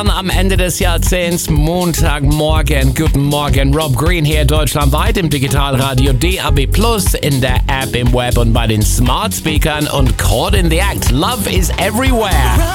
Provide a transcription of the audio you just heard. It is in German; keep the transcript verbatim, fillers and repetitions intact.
Am Ende des Jahrzehnts, Montagmorgen, guten Morgen, Rob Green hier deutschlandweit im Digitalradio D A B plus, in der App, im Web und bei den Smart Speakern und Caught in the Act. Love is everywhere.